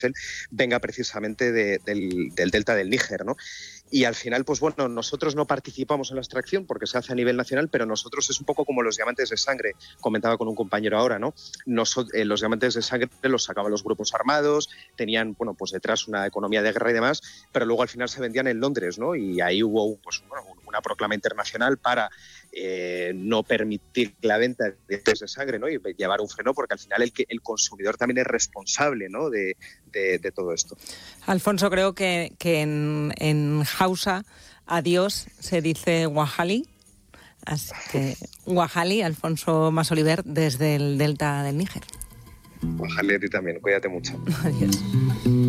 venga precisamente del delta del Níger, ¿no? Y al final, pues bueno, nosotros no participamos en la extracción porque se hace a nivel nacional, pero nosotros es un poco como los diamantes de sangre, comentaba con un compañero ahora, ¿no? Los diamantes de sangre los sacaban los grupos armados, tenían, bueno, pues detrás una economía de guerra y demás, pero luego al final se vendían en Londres, ¿no? Y ahí hubo, pues bueno, una proclama internacional para no permitir la venta de diamantes de sangre, ¿no? Y llevar un freno, porque al final el consumidor también es responsable, ¿no? de todo esto. Alfonso, creo que en Hausa adiós se dice Wahali. Así que Wahali, Alfonso Masoliver, desde el delta del Níger. Wahali a ti también, cuídate mucho. Adiós.